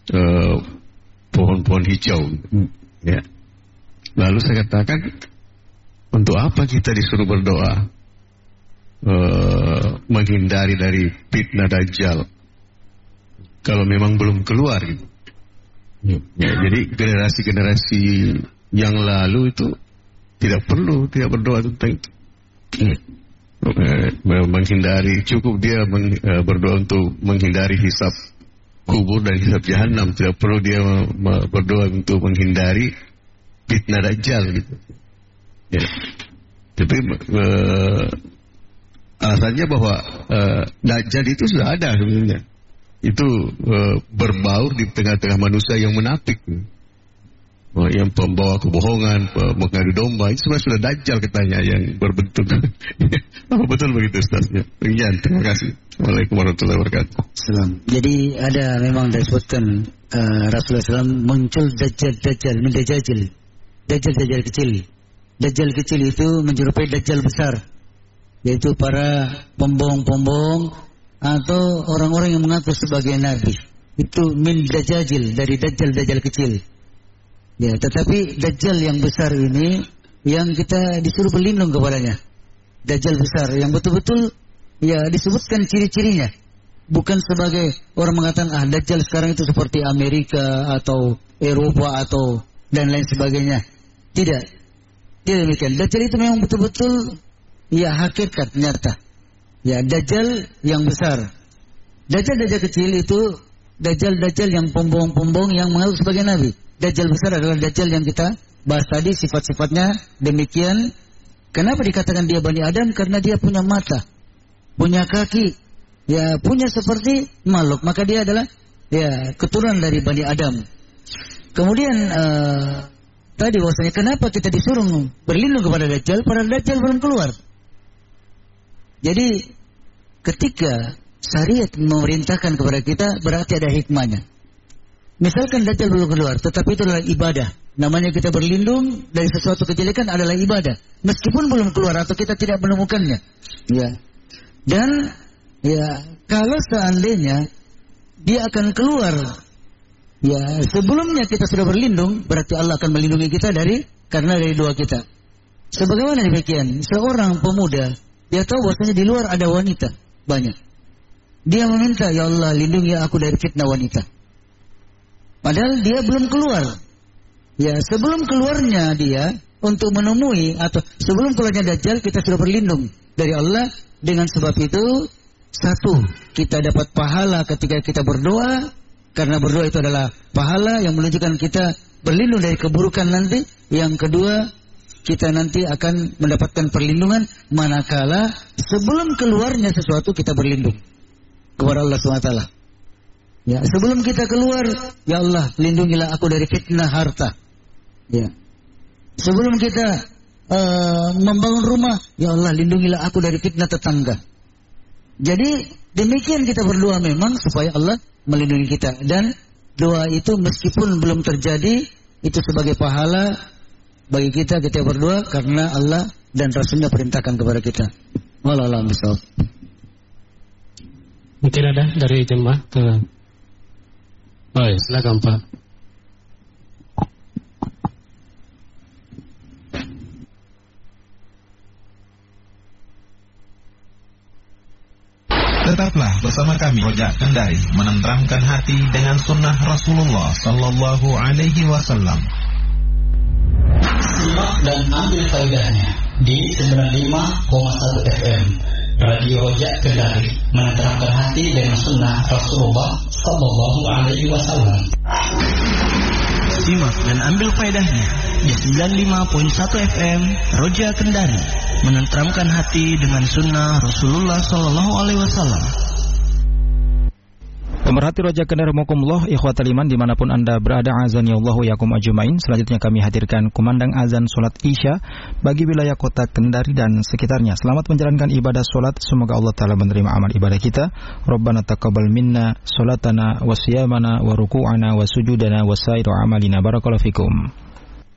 pohon-pohon hijau. Ya. Lalu saya katakan, untuk apa kita disuruh berdoa menghindari dari fitnah Dajjal kalau memang belum keluar gitu. Ya, jadi generasi-generasi yang lalu itu tidak berdoa tentang itu. Menghindari, cukup dia berdoa untuk menghindari hisab kubur dan hisab jahanam. Tidak perlu dia berdoa untuk menghindari fitnah Dajjal gitu. Ya. Tapi alasannya bahwa Dajjal itu sudah ada sebenarnya. Itu berbaur di tengah-tengah manusia yang munafik, yang pembawa kebohongan, mengadu domba. Itu sebenarnya sudah Dajjal katanya yang berbentuk. Apa betul begitu Ustaznya? Iya, terima kasih. Waalaikumsalam warahmatullahi wabarakatuh. Jadi ada memang disebutkan Rasulullah SAW muncul Dajjal kecil. Dajjal kecil itu menyerupai Dajjal besar, yaitu para pembohong-pembohong atau orang-orang yang mengaku sebagai nabi. Itu min dajjal, dari Dajjal kecil. Ya, tetapi Dajjal yang besar ini yang kita disuruh berlindung kepadanya. Dajjal besar yang betul-betul ya disebutkan ciri-cirinya. Bukan sebagai orang mengatakan Dajjal sekarang itu seperti Amerika atau Eropa atau dan lain sebagainya. Tidak demikian. Dajjal itu memang betul-betul ya hakikat nyata. Ya, Dajjal yang besar. Dajjal kecil itu Dajjal yang pembohong-pembohong yang mengaku sebagai nabi. Dajjal besar adalah Dajjal yang kita bahas tadi, sifat-sifatnya demikian. Kenapa dikatakan dia Bani Adam? Karena dia punya mata, punya kaki, ya punya seperti makhluk. Maka dia adalah ya keturunan dari Bani Adam. Kemudian tadi bahwasanya kenapa kita disuruh berlindung kepada Dajjal? Padahal Dajjal belum keluar. Jadi ketika syariat memerintahkan kepada kita berarti ada hikmahnya. Misalkan Dajjal belum keluar, tetapi itu adalah ibadah. Namanya kita berlindung dari sesuatu kejelekan adalah ibadah, meskipun belum keluar atau kita tidak menemukannya. Ya. Dan ya kalau seandainya dia akan keluar, ya sebelumnya kita sudah berlindung, berarti Allah akan melindungi kita karena dari doa kita. Sebagaimana demikian, seorang pemuda dia tahu bahwasanya di luar ada wanita banyak. Dia meminta, ya Allah lindungi aku dari fitnah wanita. Padahal dia belum keluar. Ya, sebelum keluarnya dia untuk menemui atau sebelum keluarnya Dajjal kita sudah berlindung dari Allah. Dengan sebab itu, satu, kita dapat pahala ketika kita berdoa, karena berdoa itu adalah pahala yang menunjukkan kita berlindung dari keburukan nanti. Yang kedua, kita nanti akan mendapatkan perlindungan manakala sebelum keluarnya sesuatu kita berlindung kepada Allah SWT. Ya, sebelum kita keluar, ya Allah lindungilah aku dari fitnah harta. Ya. Sebelum kita membangun rumah, ya Allah lindungilah aku dari fitnah tetangga. Jadi demikian kita berdoa memang supaya Allah melindungi kita. Dan doa itu meskipun belum terjadi, itu sebagai pahala bagi kita berdoa karena Allah dan Rasulnya perintahkan kepada kita. Wallahualam bishawab. Mungkin ada dari jemaah ke. Baik, silakan Pak. Tetaplah bersama kami Rojak Kendari menenteramkan hati dengan sunnah Rasulullah Sallallahu Alaihi Wasallam. Simak dan ambil faedahnya di 95,1 FM Radio Rojak Kendari menenteramkan hati dengan sunnah Rasulullah Sallallahu Alaihi Wasallam. Simak dan ambil faedahnya di 95.1 FM Roja Kendari menenteramkan hati dengan sunnah Rasulullah Sallallahu Alaihi Wasallam. Pemerhati Roja Kendari Mokumullah, ikhwatal iman dimanapun Anda berada, azani Allahu yakum ajmain. Selanjutnya kami hadirkan kumandang azan solat Isya bagi wilayah kota Kendari dan sekitarnya. Selamat menjalankan ibadah solat, semoga Allah Ta'ala menerima amal ibadah kita. Rabbana taqabbal minna solatana wa siyamana wa ruku'ana wa sujudana wa sairu amalina. Barakallahu fikum.